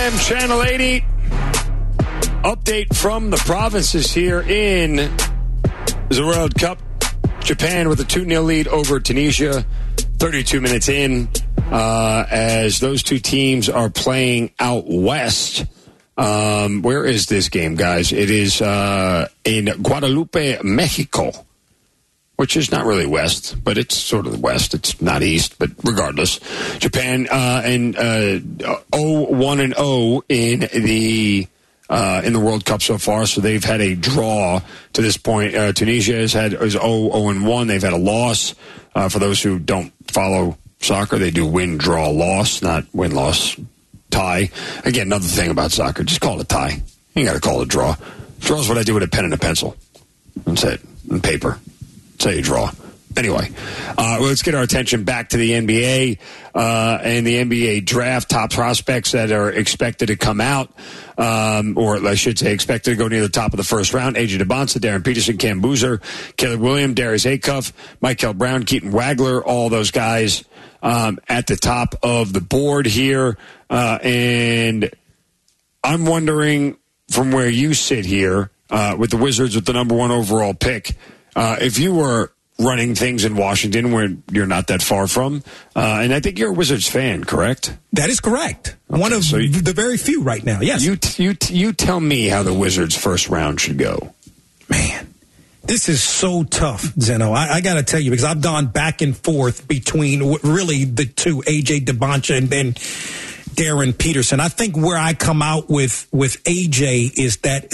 Channel 80. Update from the provinces here in the World Cup. Japan with a 2-0 lead over Tunisia. 32 minutes in as those two teams are playing out west. Where is this game, guys? It is in Guadalupe, Mexico, which is not really west, but it's sort of the west. It's not east, but regardless. Japan and 0-1-0 in the World Cup so far, so they've had a draw to this point. Tunisia is 0-1. They've had a loss. For those who don't follow soccer, they do win, draw, loss, not win, loss, tie. Again, another thing about soccer, just call it a tie. You got to call it a draw. Draw is what I do with a pen and a pencil. That's it. And paper. That's how you draw. Anyway, let's get our attention back to the NBA and the NBA draft. Top prospects that are expected to come out, or I should say expected to go near the top of the first round. AJ DeBonsa, Darren Peterson, Cam Boozer, Caleb Williams, Darius Acuff, Michael Brown, Keaton Wagler, all those guys at the top of the board here. And I'm wondering from where you sit here with the Wizards with the number 1 overall pick, if you were running things in Washington where you're not that far from. And I think you're a Wizards fan, correct? That is correct. Okay, one of the very few right now, yes. You tell me how the Wizards' first round should go. Man, this is so tough, Zeno. I got to tell you, because I've gone back and forth between really the two, A.J. DeBonsa and then Darren Peterson. I think where I come out with A.J. is that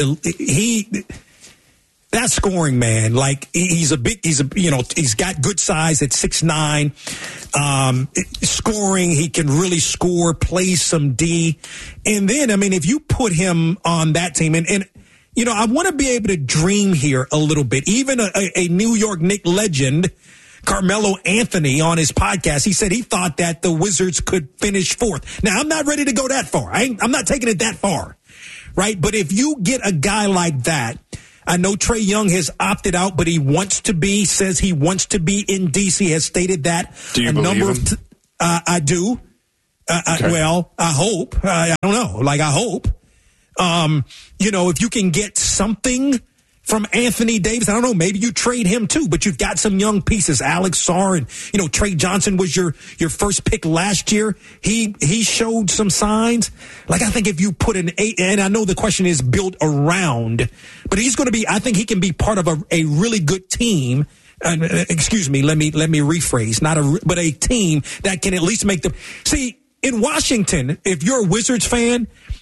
that scoring, man, like he's got good size at 6'9", scoring, he can really score, play some D. And then, I mean, if you put him on that team, and I want to be able to dream here a little bit. Even a New York Knicks legend, Carmelo Anthony, on his podcast, he said he thought that the Wizards could finish 4th. Now, I'm not ready to go that far. I'm not taking it that far, right? But if you get a guy like that, I know Trae Young has opted out, but he says he wants to be in D.C., has stated that. Do you believe him? I do. Okay. Well, I hope. I don't know. I hope. If you can get something from Anthony Davis, I don't know, maybe you trade him too, but you've got some young pieces. Alex Sarr and, Trey Johnson was your first pick last year. He showed some signs. I think if you put an 8, and I know the question is built around, but he's going to be, I think he can be part of a really good team. Excuse me, let me rephrase, but a team that can at least make them. See, in Washington, if you're a Wizards fan,